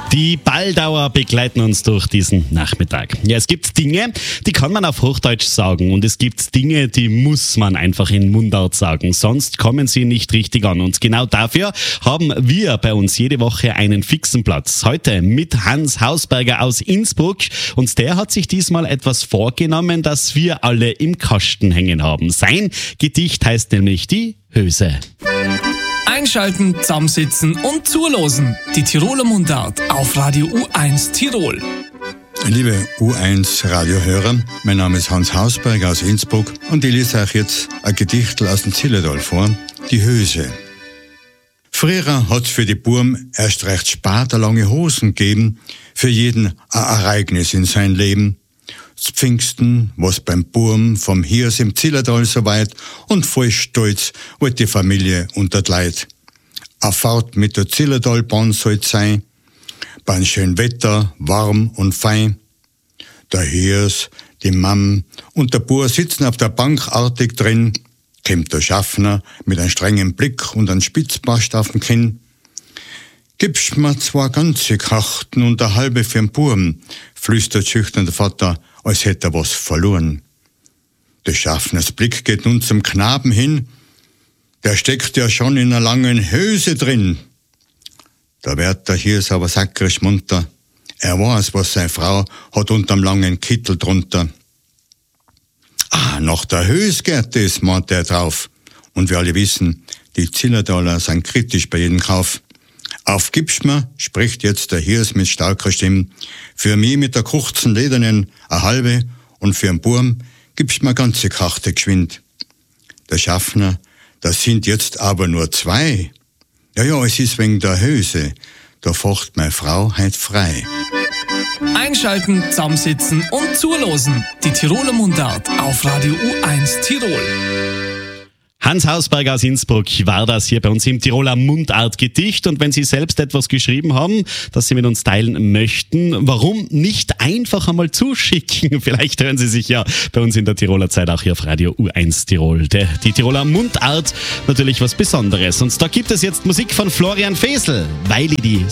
Die Balldauer begleiten uns durch diesen Nachmittag. Ja, es gibt Dinge, die kann man auf Hochdeutsch sagen und es gibt Dinge, die muss man einfach in Mundart sagen, sonst kommen sie nicht richtig an. Und genau dafür haben wir bei uns jede Woche einen fixen Platz. Heute mit Hans Hausberger aus Innsbruck und der hat sich diesmal etwas vorgenommen, das wir alle im Kasten hängen haben. Sein Gedicht heißt nämlich die Höse. Einschalten, zusammensitzen und zulosen. Die Tiroler Mundart auf Radio U1 Tirol. Liebe U1-Radiohörer, mein Name ist Hans Hausberger aus Innsbruck und ich lese euch jetzt ein Gedicht aus dem Zillertal vor, die Höse. Früher hat's für die Burm erst recht spät lange Hosen gegeben, für jeden ein Ereignis in sein Leben. Z Pfingsten was beim Burm vom Hirs im Zillertal soweit und voll stolz wollt die Familie unter die Leid. A Fahrt mit der Zillertalbahn soll's sein, beim schönen Wetter, warm und fein. Der Hirs, die Mam und der Bur sitzen auf der Bank artig drin, kommt der Schaffner mit einem strengen Blick und einem Spitzbast auf dem Kinn. Gibst mir 2 ganze Karten und eine halbe für'n Burm, flüstert schüchtern der Vater, als hätte er was verloren. Des Schaffners Blick geht nun zum Knaben hin, der steckt ja schon in einer langen Höse drin. Da wird der Hirs aber sakrisch munter, er weiß, was seine Frau hat unterm langen Kittel drunter. Ah, nach der Höse geht das, meint er drauf. Und wir alle wissen, die Zillertaler sind kritisch bei jedem Kauf. Auf gibst mir, spricht jetzt der Hirs mit starker Stimme, für mich mit der kurzen Ledernen eine halbe und für den Burm gibst mir ganze Karte geschwind. Der Schaffner, das sind jetzt aber nur 2. Ja, es ist wegen der Höse, da focht meine Frau heut frei. Einschalten, zusammensitzen und zulosen. Die Tiroler Mundart auf Radio U1 Tirol. Hans Hausberger aus Innsbruck war das hier bei uns im Tiroler Mundart-Gedicht. Und wenn Sie selbst etwas geschrieben haben, das Sie mit uns teilen möchten, warum nicht einfach einmal zuschicken? Vielleicht hören Sie sich ja bei uns in der Tiroler Zeit auch hier auf Radio U1 Tirol. Die Tiroler Mundart, natürlich was Besonderes. Und da gibt es jetzt Musik von Florian Fesel, weil ich die